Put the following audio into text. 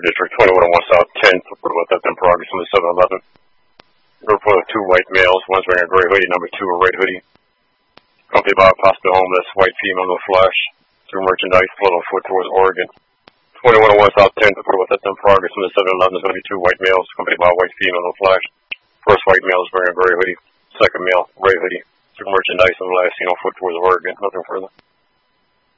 District 2101 South 10, with that in progress on the 711. Group of 2 white males, one's wearing a gray hoodie, number 2 a red hoodie. Company by Pasta Homeless, white female, no flash. Through merchandise, float on foot towards Oregon. 2101 South 10, with that in progress on the 711. There's going to be 2 white males, company by white female, no flash. First white male is wearing a gray hoodie. Second male, gray hoodie. Through merchandise, and the last seen on foot towards Oregon. Nothing further.